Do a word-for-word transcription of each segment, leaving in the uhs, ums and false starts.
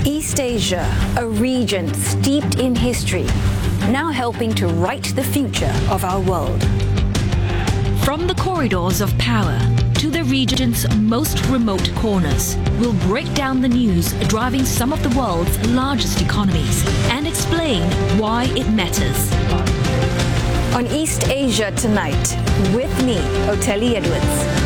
East Asia, a region steeped in history, now helping to write the future of our world. From the corridors of power to the region's most remote corners, we'll break down the news driving some of the world's largest economies and explain why it matters. On East Asia Tonight, with me, Oteli Edwards.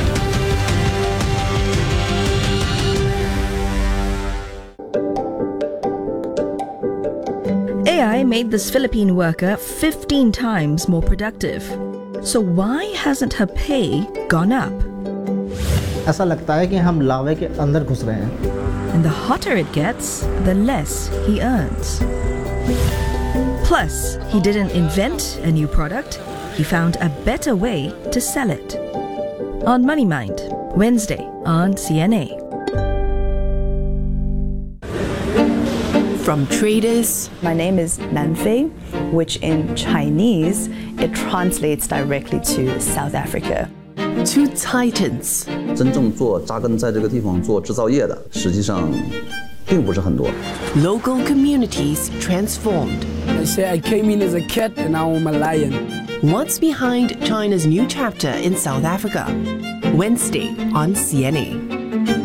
A I made this Philippine worker fifteen times more productive. So why hasn't her pay gone up? ऐसा लगता है कि हम लावे के अंदर घुस रहे हैं. And the hotter it gets, the less he earns. Plus, he didn't invent a new product, he found a better way to sell it. On Money Mind, Wednesday on C N A. From traders. My name is Nanfei, which in Chinese, it translates directly to South Africa. To titans. 真正做扎根在这个地方做制造业的，实际上并不是很多。 Local communities transformed. I say I came in as a cat and now I'm a lion. What's behind China's new chapter in South Africa? Wednesday on C N A.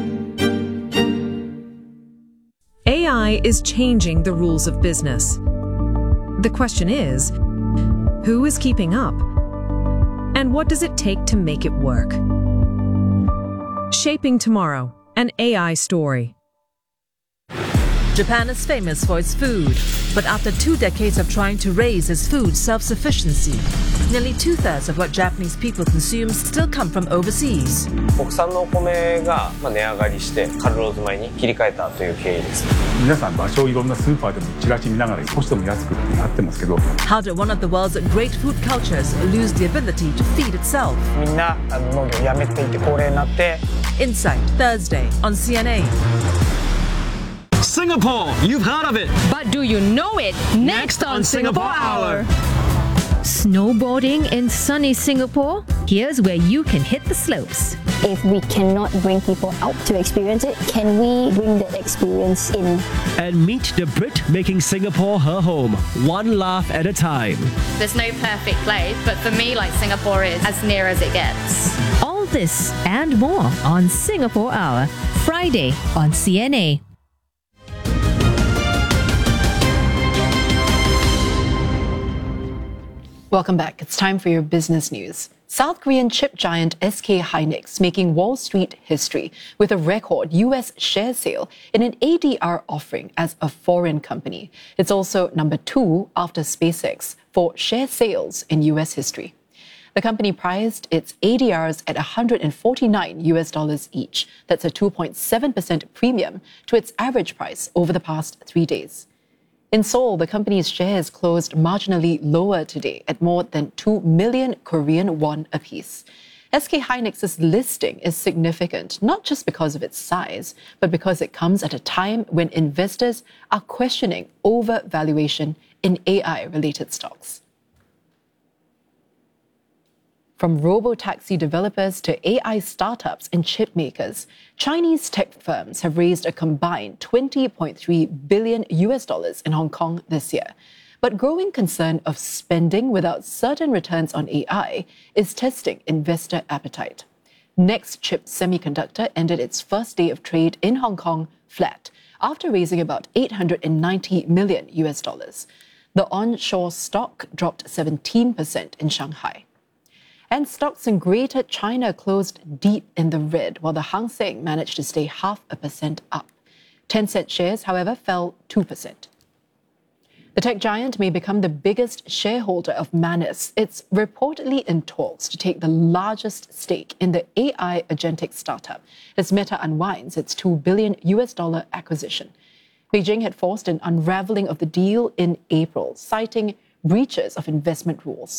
A I is changing the rules of business. The question is, who is keeping up? And what does it take to make it work? Shaping Tomorrow, an A I story. Japan is famous for its food, but after two decades of trying to raise its food self-sufficiency, nearly two-thirds of what Japanese people consume still come from overseas. 国産のお米が値上がりしてカルローズ米に切り替えたという経緯です。 皆さん場所をいろんなスーパーでもチラシ見ながら少しでも安くってなってますけど。 How did one of the world's great food cultures lose the ability to feed itself? みんな農業をやめていて高齢になって。 Insight Thursday on C N A. Singapore, you've heard of it. But do you know it? Next on Singapore Hour. Snowboarding in sunny Singapore? Here's where you can hit the slopes. If we cannot bring people out to experience it, can we bring the experience in? And meet the Brit making Singapore her home, one laugh at a time. There's no perfect place, but for me, like, Singapore is as near as it gets. All this and more on Singapore Hour, Friday on C N A. Welcome back. It's time for your business news. South Korean chip giant S K Hynix making Wall Street history with a record U S share sale in an A D R offering as a foreign company. It's also number two after SpaceX for share sales in U S history. The company priced its A D Rs at one hundred forty-nine U S dollars each. That's a two point seven percent premium to its average price over the past three days. In Seoul, the company's shares closed marginally lower today at more than two million Korean won apiece. S K Hynix's listing is significant, not just because of its size, but because it comes at a time when investors are questioning overvaluation in A I-related stocks. From robo-taxi developers to A I startups and chip makers, Chinese tech firms have raised a combined twenty point three billion U S dollars in Hong Kong this year. But growing concern of spending without certain returns on A I is testing investor appetite. Nextchip Semiconductor ended its first day of trade in Hong Kong flat after raising about eight hundred ninety million U S dollars. The onshore stock dropped seventeen percent in Shanghai. And stocks in Greater China closed deep in the red, while the Hang Seng managed to stay half a percent up. Tencent shares, however, fell two percent. The tech giant may become the biggest shareholder of Manus. It's reportedly in talks to take the largest stake in the A I agentic startup as Meta unwinds its two billion U S dollar acquisition. Beijing had forced an unraveling of the deal in April, citing breaches of investment rules.